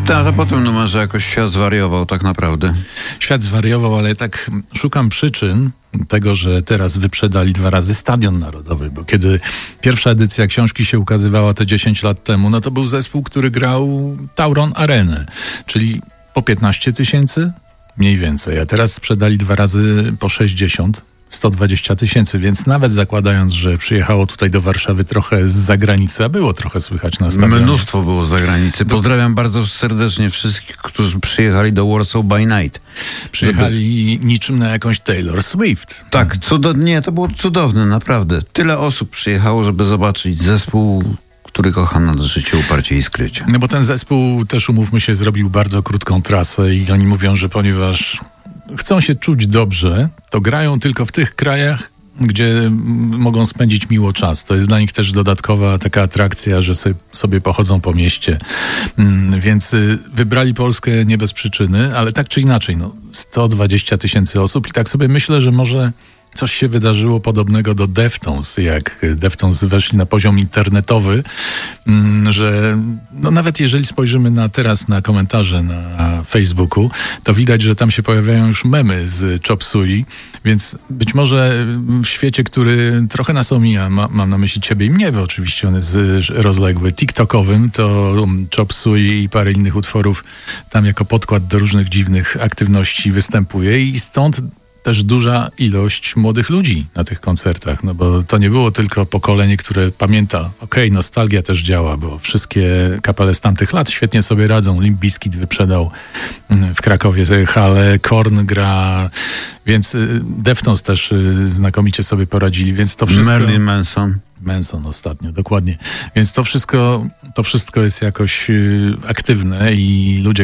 A potem może jakoś świat zwariował tak naprawdę. Świat zwariował, ale tak szukam przyczyn tego, że teraz wyprzedali 2 razy Stadion Narodowy, bo kiedy pierwsza edycja książki się ukazywała te 10 lat temu, no to był zespół, który grał Tauron Arenę, czyli po 15 000 mniej więcej, a teraz sprzedali 2 razy po 60 120 000, więc nawet zakładając, że przyjechało tutaj do Warszawy trochę z zagranicy, a było trochę słychać na stadionie. Mnóstwo było z zagranicy. Pozdrawiam bardzo serdecznie wszystkich, którzy przyjechali do Warsaw by Night. Przyjechali niczym na jakąś Taylor Swift. Tak, nie, to było cudowne, naprawdę. Tyle osób przyjechało, żeby zobaczyć zespół, który kocha nad życie, uparcie i skrycie. No bo ten zespół też, umówmy się, zrobił bardzo krótką trasę i oni mówią, że ponieważ chcą się czuć dobrze, to grają tylko w tych krajach, gdzie mogą spędzić miło czas. To jest dla nich też dodatkowa taka atrakcja, że sobie pochodzą po mieście. Więc wybrali Polskę nie bez przyczyny, ale tak czy inaczej, 120 000 osób i tak sobie myślę, że może coś się wydarzyło podobnego do Deftones, jak Deftones weszli na poziom internetowy, że nawet jeżeli spojrzymy teraz na komentarze na Facebooku, to widać, że tam się pojawiają już memy z Chop Suey, więc być może w świecie, który trochę nas omija, mam na myśli ciebie i mnie, bo oczywiście on jest rozległy, TikTokowym, to Chop Suey i parę innych utworów tam jako podkład do różnych dziwnych aktywności występuje i stąd też duża ilość młodych ludzi na tych koncertach, bo to nie było tylko pokolenie, które pamięta, nostalgia też działa, bo wszystkie kapele z tamtych lat świetnie sobie radzą. Limp Bizkit wyprzedał w Krakowie halę, Korn gra, więc Deftones też znakomicie sobie poradzili, więc to wszystko... Marilyn Manson ostatnio, dokładnie. Więc to wszystko jest jakoś aktywne i ludzie,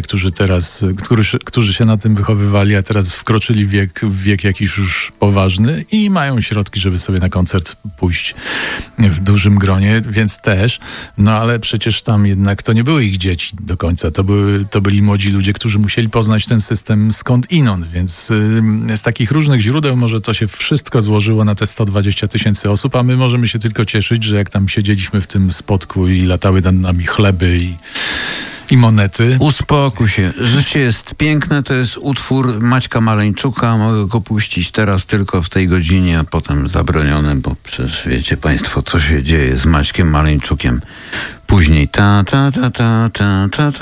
którzy się na tym wychowywali, a teraz wkroczyli w wiek jakiś już poważny i mają środki, żeby sobie na koncert pójść w dużym gronie, więc też, ale przecież tam jednak to nie były ich dzieci do końca, to byli młodzi ludzie, którzy musieli poznać ten system skądinąd, więc z takich różnych źródeł może to się wszystko złożyło na te 120 000 osób, a my możemy się tylko cieszyć, że jak tam siedzieliśmy w tym spotku i latały nad nami chleby i monety. Uspokój się. Życie jest piękne. To jest utwór Maćka Maleńczuka. Mogę go puścić teraz tylko w tej godzinie, a potem zabroniony, bo przecież wiecie państwo, co się dzieje z Maćkiem Maleńczukiem. Później ta ta ta ta ta ta ta